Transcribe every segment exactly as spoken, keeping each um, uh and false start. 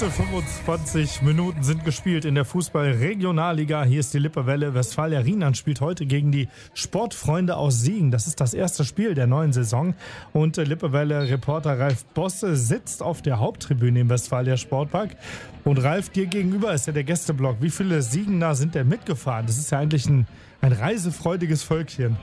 Gute fünfundzwanzig Minuten sind gespielt in der Fußball-Regionalliga. Hier ist die Lippewelle. Westfalia Rheinland spielt heute gegen die Sportfreunde aus Siegen. Das ist das erste Spiel der neuen Saison. Und Lippewelle-Reporter Ralf Bosse sitzt auf der Haupttribüne im Westfalia Sportpark. Und Ralf, dir gegenüber ist ja der Gästeblock. Wie viele Siegener sind denn mitgefahren? Das ist ja eigentlich ein, ein reisefreudiges Völkchen.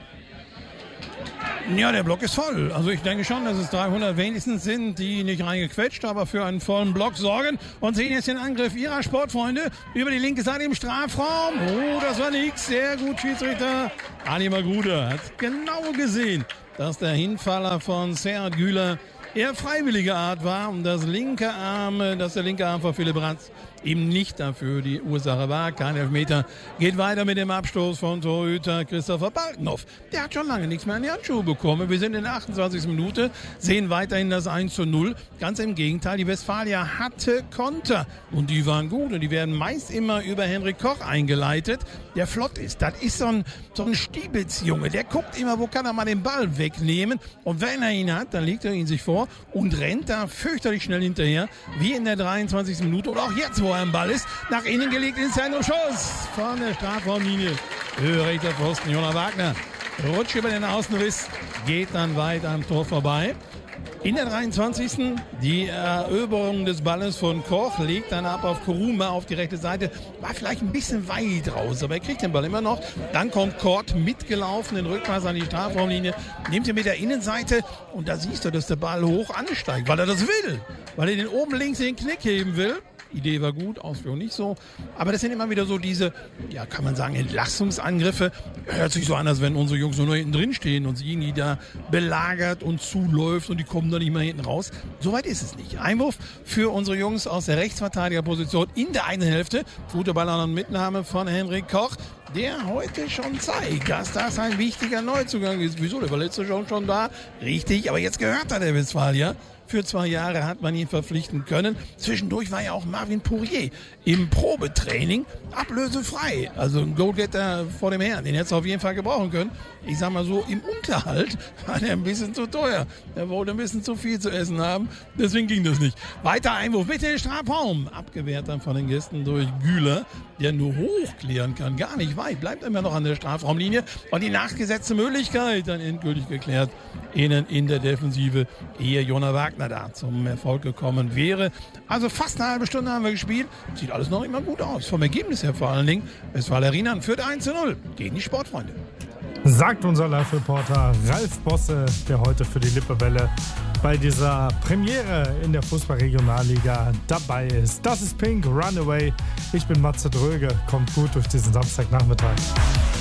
Ja, der Block ist voll. Also ich denke schon, dass es dreihundert wenigstens sind, die nicht reingequetscht, aber für einen vollen Block sorgen und sehen jetzt den Angriff ihrer Sportfreunde über die linke Seite im Strafraum. Oh, das war nix. Sehr gut, Schiedsrichter Ali Magruder hat genau gesehen, dass der Hinfaller von Serhat Güler eher freiwillige Art war und das linke Arm, dass der linke Arm von Philipp Ratz eben nicht dafür die Ursache war. Kein Elfmeter. Geht weiter mit dem Abstoß von Torhüter Christopher Balkenhoff. Der hat schon lange nichts mehr in die Handschuhe bekommen. Wir sind in der achtundzwanzigsten Minute, sehen weiterhin das eins zu null. Ganz im Gegenteil, die Westfalia hatte Konter und die waren gut und die werden meist immer über Henrik Koch eingeleitet, der flott ist. Das ist so ein, so ein Stiebelsjunge. Der guckt immer, wo kann er mal den Ball wegnehmen und wenn er ihn hat, dann legt er ihn sich vor und rennt da fürchterlich schnell hinterher, wie in der dreiundzwanzigsten Minute oder auch jetzt, wo er am Ball ist, nach innen gelegt ins Zentrum, Schuss von der Strafraumlinie. Höherer Pfosten, Jona Wagner rutscht über den Außenriss, geht dann weit am Tor vorbei. In der dreiundzwanzigsten die Eroberung des Balles von Koch, legt dann ab auf Koruma auf die rechte Seite. War vielleicht ein bisschen weit raus, aber er kriegt den Ball immer noch. Dann kommt Kort mitgelaufen, den Rückpass an die Strafraumlinie, nimmt ihn mit der Innenseite und da siehst du, dass der Ball hoch ansteigt, weil er das will. Weil er den oben links in den Knick heben will. Idee war gut, Ausführung nicht so. Aber das sind immer wieder so diese, ja, kann man sagen, Entlastungsangriffe. Hört sich so an, als wenn unsere Jungs nur hinten drin stehen und sie irgendwie da belagert und zuläuft und die kommen da nicht mehr hinten raus. Soweit ist es nicht. Einwurf für unsere Jungs aus der Rechtsverteidigerposition in der einen Hälfte. Gute Ball an Mitnahme von Henrik Koch, der heute schon zeigt, dass das ein wichtiger Neuzugang ist. Wieso? Der war letzte schon schon da. Richtig, aber jetzt gehört er der Westfalia. Für zwei Jahre hat man ihn verpflichten können. Zwischendurch war ja auch Marvin Pourier im Probetraining ablösefrei. Also ein Goalgetter vor dem Herrn, den hätte es auf jeden Fall gebrauchen können. Ich sag mal so, im Unterhalt war der ein bisschen zu teuer. Er wollte ein bisschen zu viel zu essen haben. Deswegen ging das nicht. Weiter Einwurf mit dem Strafraum. Abgewehrt dann von den Gästen durch Güler, der nur hochklären kann. Gar nicht weit. Bleibt immer noch an der Strafraumlinie. Und die nachgesetzte Möglichkeit dann endgültig geklärt. Innen in der Defensive. Ehe Jona Wagner da zum Erfolg gekommen wäre. Also fast eine halbe Stunde haben wir gespielt. Sieht alles noch immer gut aus. Vom Ergebnis her vor allen Dingen. Westfalia Rheinland führt eins zu null gegen die Sportfreunde. Sagt unser Live-Reporter Ralf Bosse, der heute für die Lippewelle bei dieser Premiere in der Fußball-Regionalliga dabei ist. Das ist Pink Runaway. Ich bin Matze Dröge. Kommt gut durch diesen Samstagnachmittag.